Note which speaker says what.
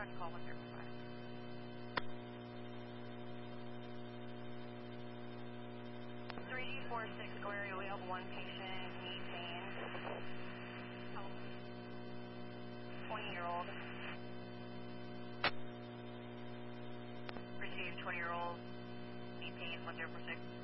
Speaker 1: call 105. 346 Go area, we have one patient, knee pain. 20-year-old. Received 20-year-old, knee pain, 1046.